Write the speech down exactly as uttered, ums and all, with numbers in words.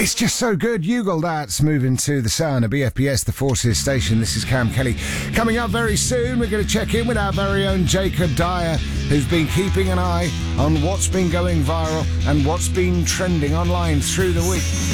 It's just so good. Yougle, that's moving to the sound of B F P S, the Forces station. This is Cam Kelly. Coming up very soon, we're going to check in with our very own Jacob Dyer, who's been keeping an eye on what's been going viral and what's been trending online through the week.